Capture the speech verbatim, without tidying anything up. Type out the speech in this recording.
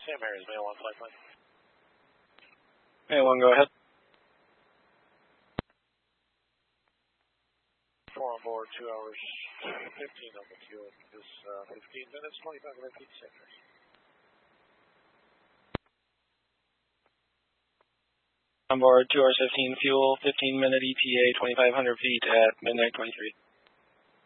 Sam Harris, Mail one flight plan. Mail one, go ahead. Four on board, two hours, fifteen on the fuel. This uh, fifteen minutes, twenty-five minutes, eight seconds. On board, two hours fifteen fuel, fifteen minute E T A, twenty-five hundred feet at midnight twenty-three.